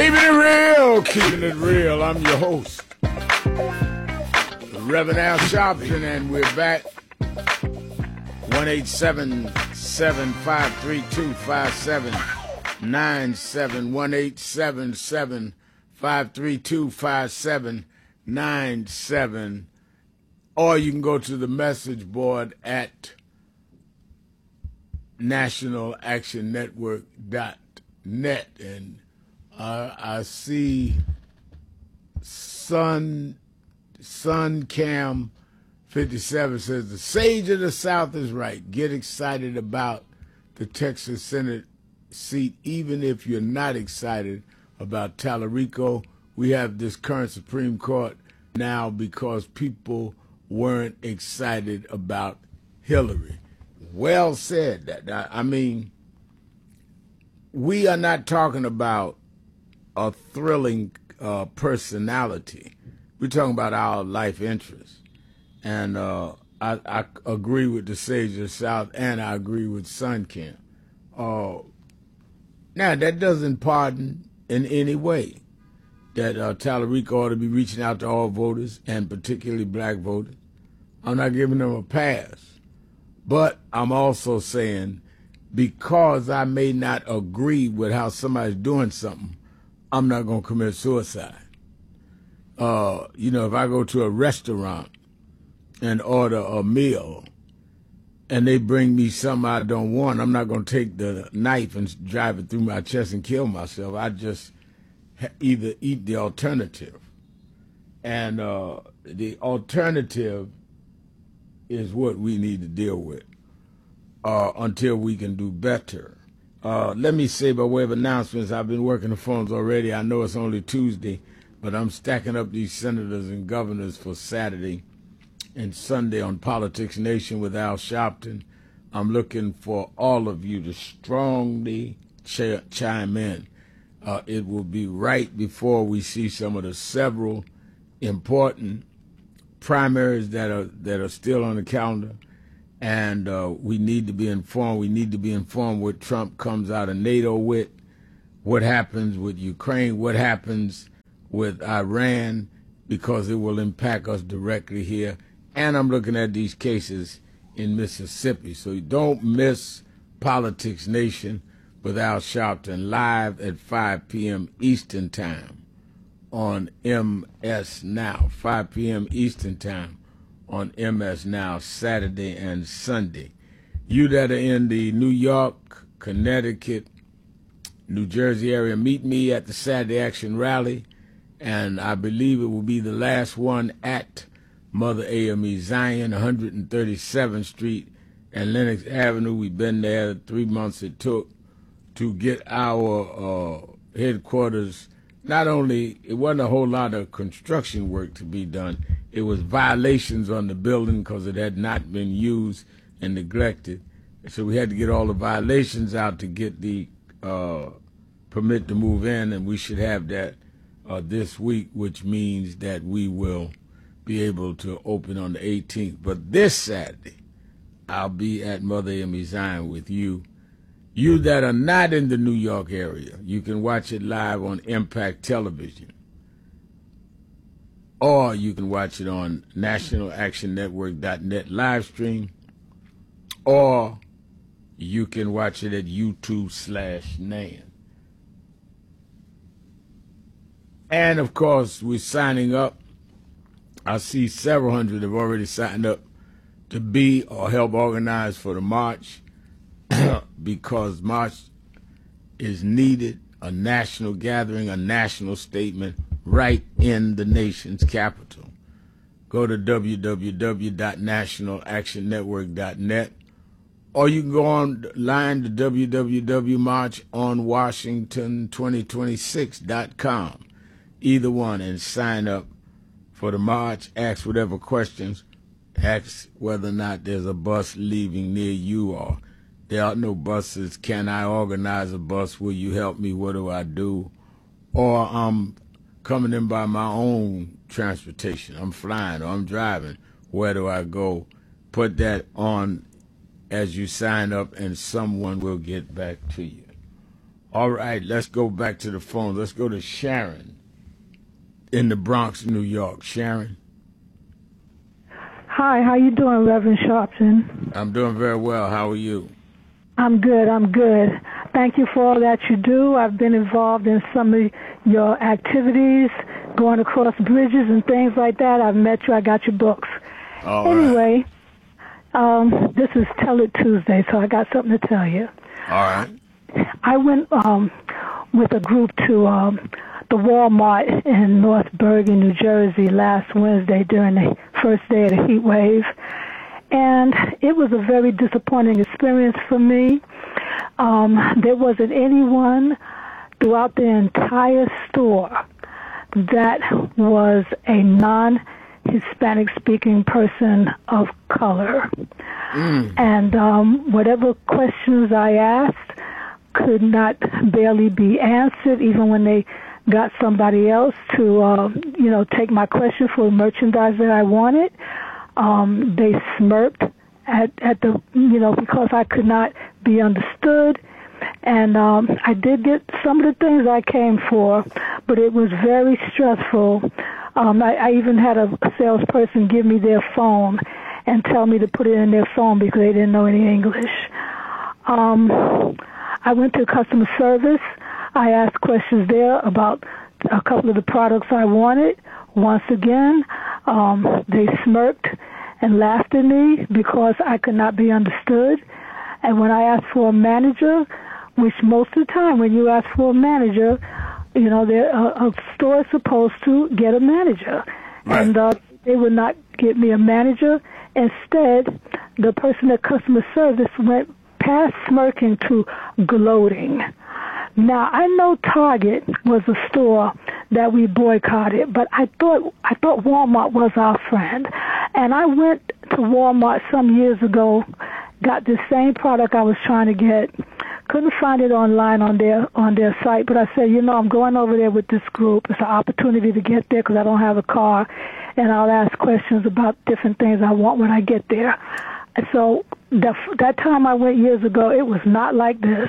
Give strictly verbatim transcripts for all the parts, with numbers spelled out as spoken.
Keeping it real, keeping it real. I'm your host, Reverend Al Sharpton, and we're back. one eight seven seven, five three two, five seven nine seven. one eight seven seven, five three two, five seven nine seven. Or you can go to the message board at national action network dot net. And uh, I see Sun, Sun Cam fifty-seven says, the sage of the South is right. Get excited about the Texas Senate seat, even if you're not excited about Tallarico. We have this current Supreme Court now because people weren't excited about Hillary. Well said. That I mean, we are not talking about a thrilling uh, personality. We're talking about our life interests. And uh, I, I agree with the Sage of the South, and I agree with Sun Camp. Uh, now, that doesn't pardon in any way that uh, Tallarico ought to be reaching out to all voters, and particularly black voters. I'm not giving them a pass. But I'm also saying, because I may not agree with how somebody's doing something, I'm not going to commit suicide. Uh, you know, if I go to a restaurant and order a meal and they bring me something I don't want, I'm not going to take the knife and drive it through my chest and kill myself. I just either eat the alternative. And uh, the alternative is what we need to deal with uh, until we can do better. Uh, let me say by way of announcements, I've been working the phones already. I know it's only Tuesday, but I'm stacking up these senators and governors for Saturday and Sunday on Politics Nation with Al Sharpton. I'm looking for all of you to strongly ch- chime in. Uh, it will be right before we see some of the several important primaries that are that are still on the calendar, and uh, we need to be informed. We need to be informed what Trump comes out of NATO with, what happens with Ukraine, what happens with Iran, because it will impact us directly here. And I'm looking at these cases in Mississippi. So don't miss Politics Nation with Al Sharpton live at five p.m. Eastern Time on M S Now, five p.m. Eastern Time on M S Now, Saturday and Sunday. You that are in the New York, Connecticut, New Jersey area, meet me at the Saturday Action Rally, and I believe it will be the last one at Mother A M E Zion, one thirty-seventh Street and Lenox Avenue. We've been there three months it took to get our uh, headquarters. Not only, it wasn't a whole lot of construction work to be done, it was violations on the building because it had not been used and neglected. So we had to get all the violations out to get the uh, permit to move in, and we should have that uh, this week, which means that we will be able to open on the eighteenth. But this Saturday, I'll be at Mother A M E Zion with you. You that are not in the New York area, you can watch it live on Impact Television. Or you can watch it on national action network dot net live stream. Or you can watch it at YouTube slash Nan. And, of course, we're signing up. I see several hundred have already signed up to be or help organize for the march. Because March is needed, a national gathering, a national statement right in the nation's capital. Go to w w w dot national action network dot net, or you can go online to w w w dot march on washington twenty twenty-six dot com, either one, and sign up for the march. Ask whatever questions. Ask whether or not there's a bus leaving near you, or there are no buses. Can I organize a bus? Will you help me? What do I do? Or I'm coming in by my own transportation. I'm flying or I'm driving. Where do I go? Put that on as you sign up, and someone will get back to you. All right, let's go back to the phone. Let's go to Sharon in the Bronx, New York. Sharon. Hi, how you doing, Reverend Sharpton? I'm doing very well. How are you? I'm good, I'm good. Thank you for all that you do. I've been involved in some of your activities, going across bridges and things like that. I've met you. I got your books. All anyway, right. um, this is Tell It Tuesday, so I got something to tell you. All right. I went um, with a group to um, the Walmart in North Bergen, New Jersey last Wednesday during the first day of the heat wave. And it was a very disappointing experience for me. Um, there wasn't anyone throughout the entire store that was a non-Hispanic speaking person of color. Mm. And um, whatever questions I asked could not barely be answered, even when they got somebody else to, uh, you know, take my question for merchandise that I wanted. Um, they smirked at, at the, you know, because I could not be understood. And um, I did get some of the things I came for, but it was very stressful. Um, I, I even had a salesperson give me their phone and tell me to put it in their phone because they didn't know any English. Um, I went to customer service. I asked questions there about a couple of the products I wanted. Once again, um, they smirked and laughed at me because I could not be understood. And when I asked for a manager, which most of the time when you ask for a manager, you know, a, a store is supposed to get a manager. Right. And uh, they would not get me a manager. Instead, the person at customer service went past smirking to gloating. Now, I know Target was a store that we boycotted, but I thought I thought Walmart was our friend. And I went to Walmart some years ago, got the same product I was trying to get, couldn't find it online on their on their site, but I said, you know, I'm going over there with this group. It's an opportunity to get there because I don't have a car, and I'll ask questions about different things I want when I get there. And so that, that time I went years ago, it was not like this.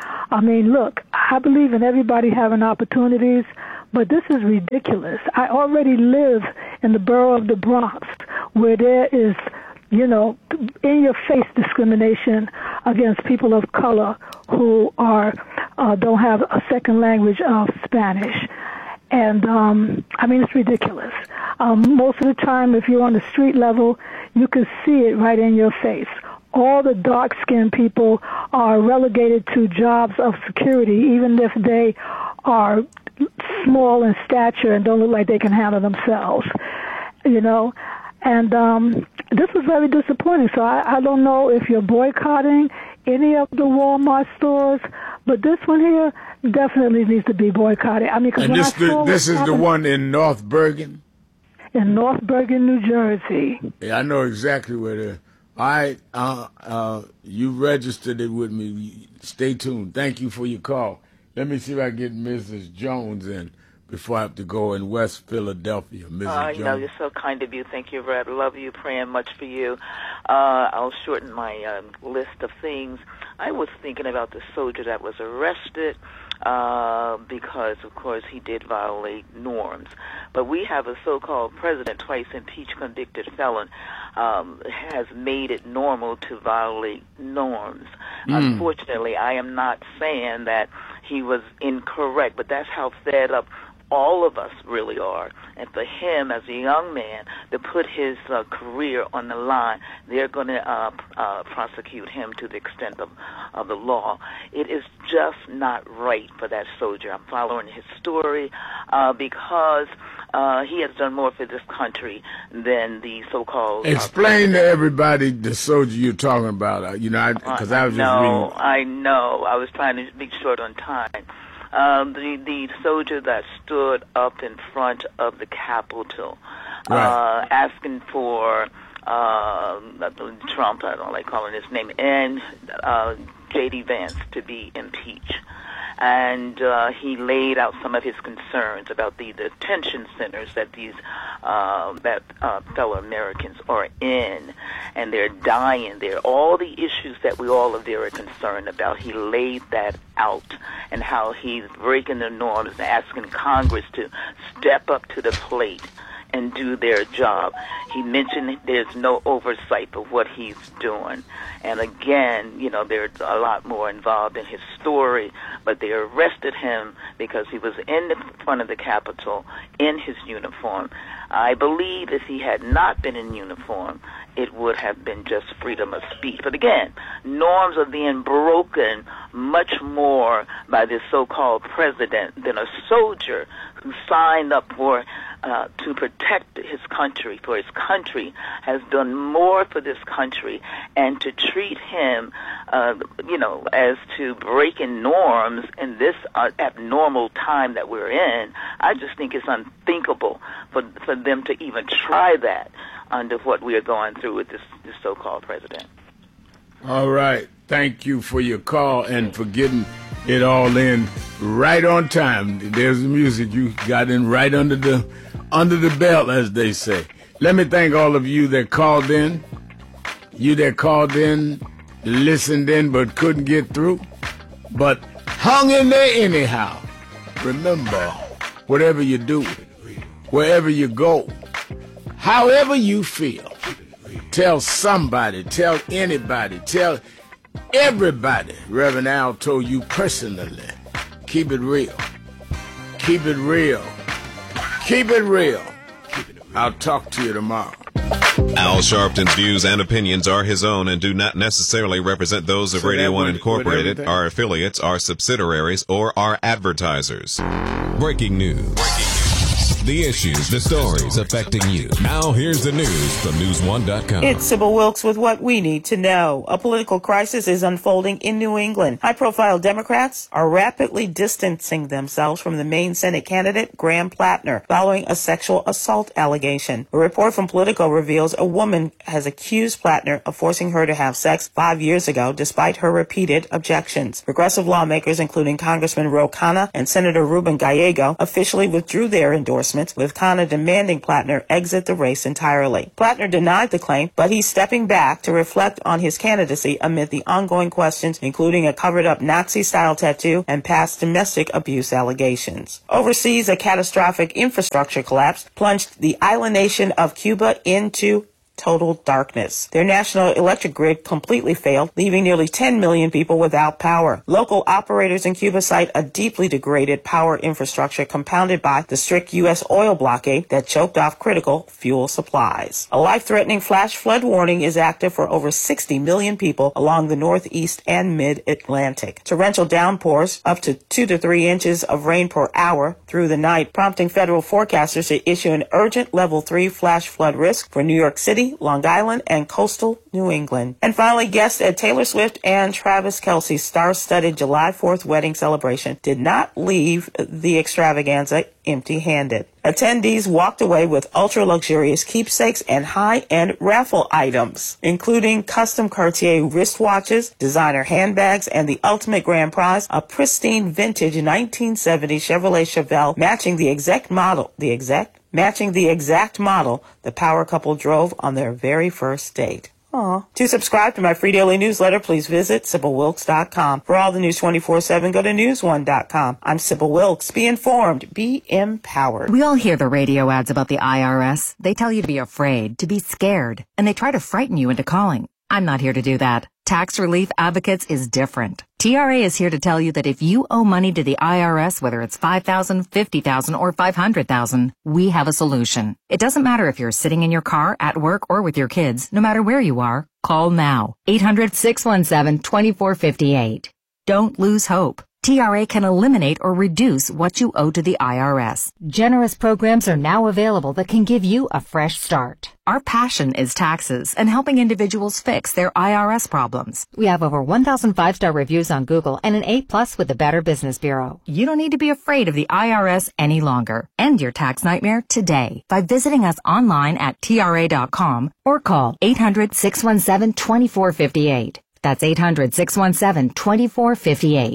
I mean, look, I believe in everybody having opportunities, but this is ridiculous. I already live in the borough of the Bronx where there is, you know, in-your-face discrimination against people of color who are uh, don't have a second language of Spanish. And, um, I mean, it's ridiculous. Um, most of the time, if you're on the street level, you can see it right in your face. All the dark-skinned people are relegated to jobs of security, even if they are small in stature and don't look like they can handle themselves, you know. And um, this was very disappointing. So I, I don't know if you're boycotting any of the Walmart stores, but this one here definitely needs to be boycotted. I mean, because and this, the, this is the one in North Bergen? In North Bergen, New Jersey. Yeah, I know exactly where it is. All right, uh, uh, you registered it with me. Stay tuned. Thank you for your call. Let me see if I get Missus Jones in before I have to go in West Philadelphia. Missus Uh, Jones. you know, you're so kind of you. Thank you, Red. Love you. Praying much for you. Uh, I'll shorten my um, list of things. I was thinking about the soldier that was arrested uh, because, of course, he did violate norms. But we have a so-called president, twice impeached, convicted felon, um, has made it normal to violate norms. Mm. Unfortunately, I am not saying that he was incorrect, but that's how fed up all of us really are. And for him, as a young man, to put his uh, career on the line, they're going to uh, uh, prosecute him to the extent of, of the law. It is just not right for that soldier. I'm following his story uh, because uh, he has done more for this country than the so-called... Explain uh, to everybody the soldier you're talking about. Uh, you know, because I, I, I was know, just reading... I know. I was trying to be short on time. Um, the the soldier that stood up in front of the Capitol, uh, right. asking for uh, Trump, I don't like calling his name, and uh, J D Vance to be impeached. and uh, he laid out some of his concerns about the detention centers that these uh, that uh, fellow Americans are in, and they're dying there. All the issues that we all are very concerned about, he laid that out, and how he's breaking the norms and asking Congress to step up to the plate and do their job. He mentioned there's no oversight of what he's doing. And again, you know, there's a lot more involved in his story, but they arrested him because he was in the front of the Capitol in his uniform. I believe if he had not been in uniform, it would have been just freedom of speech. But again, norms are being broken much more by this so-called president than a soldier who signed up for uh, to protect his country, for his country has done more for this country, and to treat him, uh, you know, as to breaking norms in this uh, abnormal time that we're in, I just think it's unthinkable for for them to even try that under what we are going through with this, this so-called president. All right. Thank you for your call and for getting it all in right on time. There's the music you got in right under the under the belt, as they say. Let me thank all of you that called in, you that called in, listened in but couldn't get through, but hung in there anyhow. Remember, whatever you do, wherever you go, however you feel, tell somebody, tell anybody, tell everybody. Reverend Al told you personally, keep it real. Keep it real. Keep it real. I'll talk to you tomorrow. Al Sharpton's views and opinions are his own and do not necessarily represent those of So Radio that One would- Incorporated, would everything- our affiliates, our subsidiaries, or our advertisers. Breaking news. The issues, the stories affecting you. Now here's the news from news one dot com. It's Sybil Wilkes with what we need to know. A political crisis is unfolding in New England. High-profile Democrats are rapidly distancing themselves from the Maine Senate candidate, Graham Plattner, following a sexual assault allegation. A report from Politico reveals a woman has accused Plattner of forcing her to have sex five years ago, despite her repeated objections. Progressive lawmakers, including Congressman Ro Khanna and Senator Ruben Gallego, officially withdrew their endorsement, with Khanna demanding Plattner exit the race entirely. Plattner denied the claim, but he's stepping back to reflect on his candidacy amid the ongoing questions, including a covered-up Nazi-style tattoo and past domestic abuse allegations. Overseas, a catastrophic infrastructure collapse plunged the island nation of Cuba into total darkness. Their national electric grid completely failed, leaving nearly ten million people without power. Local operators in Cuba cite a deeply degraded power infrastructure compounded by the strict U S oil blockade that choked off critical fuel supplies. A life-threatening flash flood warning is active for over sixty million people along the northeast and mid-Atlantic. Torrential downpours up to two to three inches of rain per hour through the night, prompting federal forecasters to issue an urgent level three flash flood risk for New York City, Long Island, and coastal New England. And finally, guests at Taylor Swift and Travis Kelce's star-studded July fourth wedding celebration did not leave the extravaganza empty-handed. Attendees walked away with ultra-luxurious keepsakes and high-end raffle items, including custom Cartier wristwatches, designer handbags, and the ultimate grand prize, a pristine vintage nineteen seventy Chevrolet Chevelle matching the exact model, the exact matching the exact model the power couple drove on their very first date. Aww. To subscribe to my free daily newsletter, please visit Sybil Wilkes dot com. For all the news twenty-four seven, go to news one dot com. I'm Sybil Wilkes. Be informed. Be empowered. We all hear the radio ads about the I R S. They tell you to be afraid, to be scared, and they try to frighten you into calling. I'm not here to do that. Tax Relief Advocates is different. T R A is here to tell you that if you owe money to the I R S, whether it's five thousand dollars, fifty thousand dollars, or five hundred thousand dollars, we have a solution. It doesn't matter if you're sitting in your car, at work, or with your kids. No matter where you are, call now. eight hundred, six one seven, two four five eight. Don't lose hope. T R A can eliminate or reduce what you owe to the I R S. Generous programs are now available that can give you a fresh start. Our passion is taxes and helping individuals fix their I R S problems. We have over one thousand five-star reviews on Google and an A plus with the Better Business Bureau. You don't need to be afraid of the I R S any longer. End your tax nightmare today by visiting us online at T R A dot com or call eight hundred, six one seven, two four five eight. That's eight hundred, six one seven, two four five eight.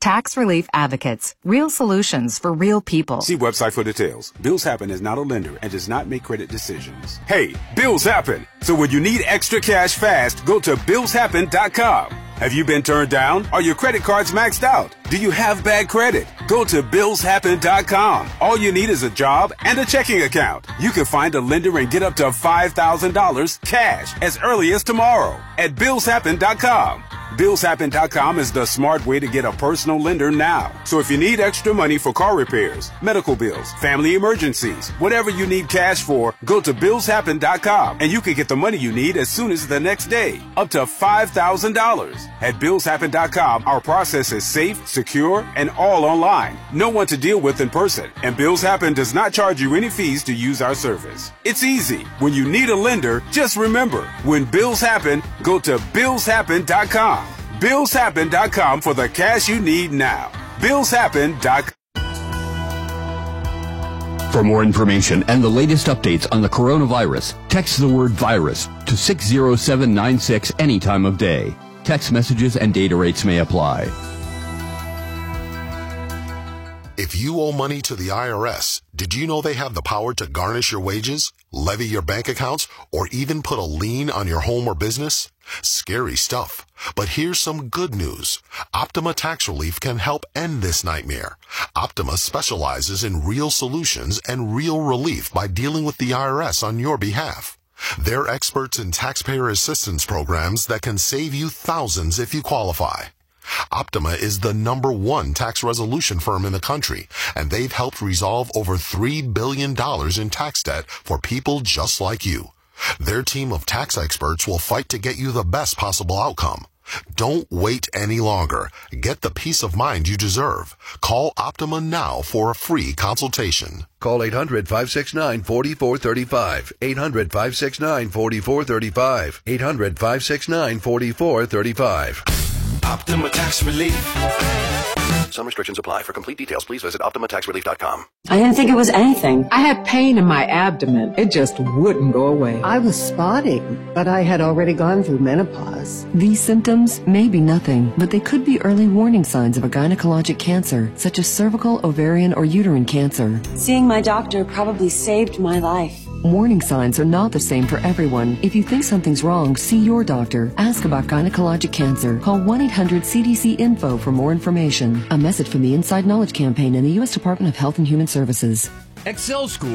Tax Relief Advocates. Real solutions for real people. See website for details. Bills Happen is not a lender and does not make credit decisions. Hey, bills happen. So when you need extra cash fast, go to bills happen dot com. Have you been turned down? Are your credit cards maxed out? Do you have bad credit? Go to bills happen dot com. All you need is a job and a checking account. You can find a lender and get up to five thousand dollars cash as early as tomorrow at bills happen dot com. bills happen dot com is the smart way to get a personal lender now. So if you need extra money for car repairs, medical bills, family emergencies, whatever you need cash for, go to bills happen dot com and you can get the money you need as soon as the next day, up to five thousand dollars. At bills happen dot com, our process is safe, secure, and all online. No one to deal with in person, and Bills Happen does not charge you any fees to use our service. It's easy. When you need a lender, just remember, when bills happen, go to bills happen dot com. bills happen dot com for the cash you need now. bills happen dot com. For more information and the latest updates on the coronavirus, text the word virus to six zero seven nine six any time of day. Text messages and data rates may apply. If you owe money to the I R S, did you know they have the power to garnish your wages, levy your bank accounts, or even put a lien on your home or business? Scary stuff. But here's some good news. Optima Tax Relief can help end this nightmare. Optima specializes in real solutions and real relief by dealing with the I R S on your behalf. They're experts in taxpayer assistance programs that can save you thousands if you qualify. Optima is the number one tax resolution firm in the country, and they've helped resolve over three billion dollars in tax debt for people just like you. Their team of tax experts will fight to get you the best possible outcome. Don't wait any longer. Get the peace of mind you deserve. Call Optima now for a free consultation. Call eight hundred, five six nine, four four three five. eight hundred, five six nine, four four three five. eight hundred, five six nine, four four three five. Optima Tax Relief. Some restrictions apply. For complete details, please visit optima tax relief dot com. I didn't think it was anything. I had pain in my abdomen. It just wouldn't go away. I was spotting, but I had already gone through menopause. These symptoms may be nothing, but they could be early warning signs of a gynecologic cancer, such as cervical, ovarian, or uterine cancer. Seeing my doctor probably saved my life. Warning signs are not the same for everyone. If you think something's wrong, see your doctor. Ask about gynecologic cancer. Call one eight hundred C D C info for more information. A message from the Inside Knowledge Campaign and the U S Department of Health and Human Services. Excel School